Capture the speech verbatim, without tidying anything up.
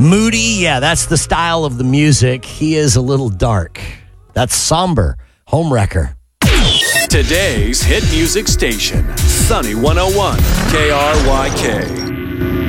Moody, yeah, that's the style of the music. He is a little dark. That's somber. Homewrecker. Today's hit music station, Sunny one oh one K R Y K.